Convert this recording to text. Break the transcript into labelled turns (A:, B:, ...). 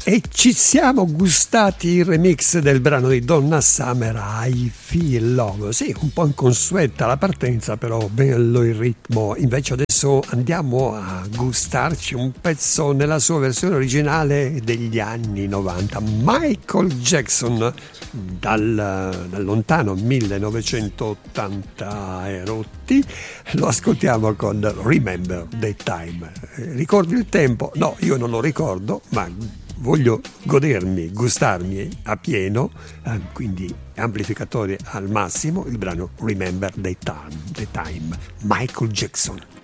A: E ci siamo gustati il remix del brano di Donna Summer, I Feel Love. Sì, un po' inconsueta la partenza, però bello il ritmo. Invece adesso andiamo a gustarci un pezzo nella sua versione originale degli anni 90. Michael Jackson, dal lontano 1980 e rotti, lo ascoltiamo con Remember the Time. Ricordi il tempo? No, io non lo ricordo, ma voglio godermi, gustarmi a pieno, quindi amplificatore al massimo, il brano Remember the Time, Michael Jackson.